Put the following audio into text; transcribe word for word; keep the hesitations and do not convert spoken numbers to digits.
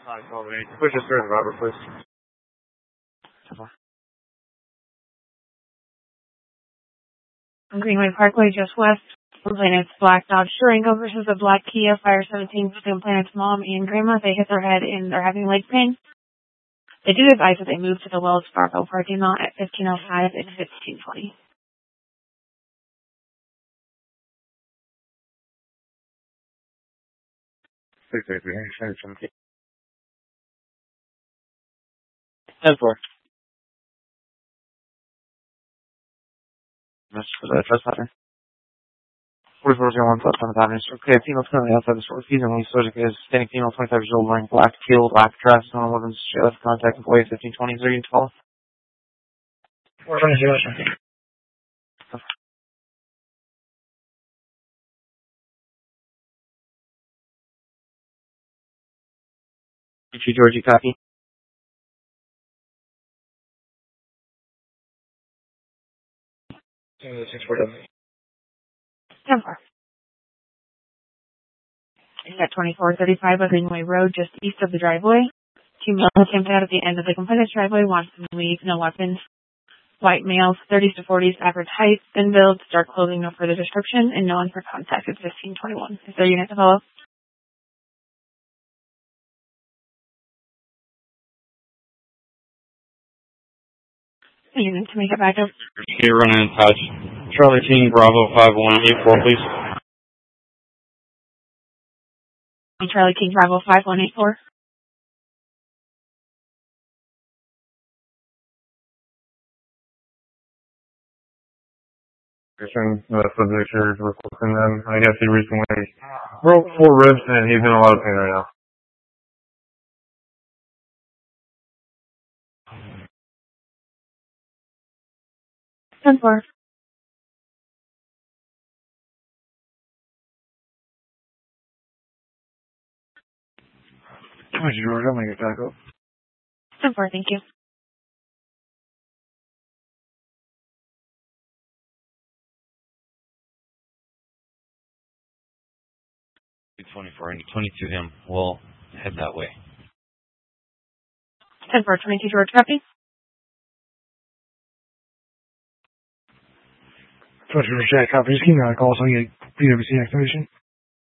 Push us through the Robert, please. Greenway Parkway, just west. Planet's Black Dodge Durango versus a Black Kia Fire seventeen between Planet's mom and grandma. They hit their head and they're having leg pain. They do advise that they move to the Wells Fargo parking lot at fifteen oh five and fifteen twenty. six eight three, seventeen. ten four. That's for the trespasser. forty-four oh one South seventh Avenue. Okay, female currently outside the store. Fees and lease subject is standing female, twenty-five years old, wearing black teal, black dress, one eleven straight left contact, employee fifteen twenty, zero twelve. We're going to do it. Two Georgie copy. six four W. ten four. At twenty-four thirty-five of Greenway Road, just east of the driveway. Two males camped out at the end of the complainant's driveway, wants to leave, no weapons. White males, thirties to forties, average height, thin build, dark clothing, no further description, and no one for contact at fifteen twenty-one. Is there a unit to follow? A unit to make it back up. You're running in touch. Charlie King, Bravo five one eight four, please. Charlie King, Bravo five one eight four. The subject here is requesting them. I guess he recently broke four ribs and he's in a lot of pain right now. ten four. How much, George? I'm going to get back up. ten four, thank you. twenty-four and twenty-two him. We'll head that way. ten four, twenty-two George, copy. twenty-four Jack, copy. Just keep me on a call so I can get P W C activation.